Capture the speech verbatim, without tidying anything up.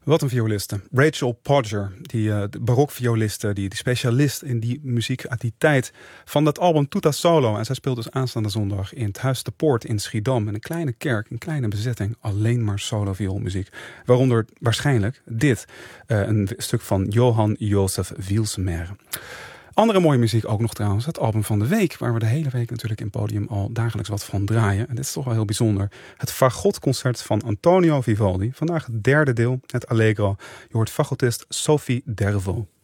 Wat een violiste. Rachel Podger, die uh, barokvioliste, die, die specialist in die muziek uit die tijd van dat album Tutta Solo. En zij speelt dus aanstaande zondag in het Huis de Poort in Schiedam. In een kleine kerk, een kleine bezetting, alleen maar solo vioolmuziek. Waaronder waarschijnlijk dit, uh, een stuk van Johann Joseph Wielsmer. Andere mooie muziek ook nog trouwens, het album van de week, waar we de hele week natuurlijk in Podium al dagelijks wat van draaien. En dit is toch wel heel bijzonder. Het Fagotconcert van Antonio Vivaldi. Vandaag het derde deel, het Allegro. Je hoort fagotist Sophie Dervaux.